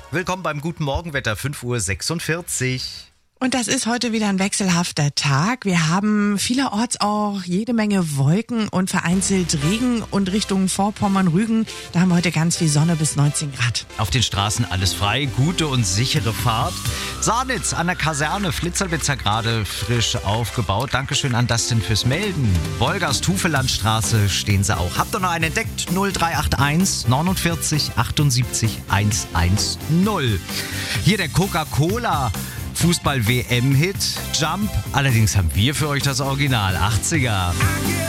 Willkommen beim Guten Morgenwetter, 5:46 Uhr. Und das ist heute wieder ein wechselhafter Tag. Wir haben vielerorts auch jede Menge Wolken und vereinzelt Regen und Richtung Vorpommern, Rügen. Da haben wir heute ganz viel Sonne bis 19 Grad. Auf den Straßen alles frei, gute und sichere Fahrt. Sarnitz an der Kaserne, Flitzerwitzer gerade frisch aufgebaut. Dankeschön an Dustin fürs Melden. Wolgast, Hufelandstraße stehen sie auch. Habt ihr noch einen entdeckt? 0381 49 78 110. Hier der Coca-Cola Fußball-WM-Hit Jump. Allerdings haben wir für euch das Original 80er.